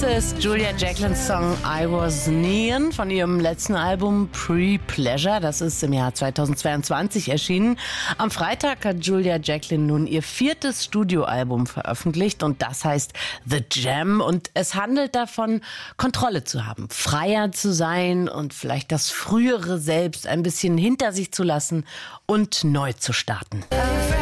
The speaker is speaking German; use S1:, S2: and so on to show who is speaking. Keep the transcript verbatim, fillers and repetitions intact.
S1: ist Julia Jacklins Song I Was Neon von ihrem letzten Album Pre-Pleasure. Das ist im Jahr zweitausendzweiundzwanzig erschienen. Am Freitag hat Julia Jacklin nun ihr viertes Studioalbum veröffentlicht und das heißt The Jam. Und es handelt davon, Kontrolle zu haben, freier zu sein und vielleicht das frühere Selbst ein bisschen hinter sich zu lassen und neu zu starten.